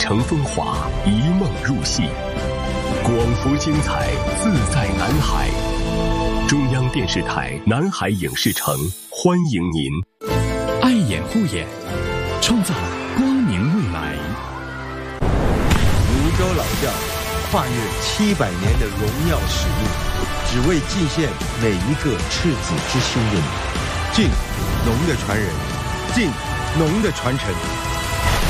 承风华，一梦入戏，广福精彩，自在南海。中央电视台南海影视城欢迎您。 爱眼护眼，创造光明未来。 泸州老窖跨越700年的荣耀使命，只为祭献每一个赤子之心的你。敬农的传人，敬农的传承。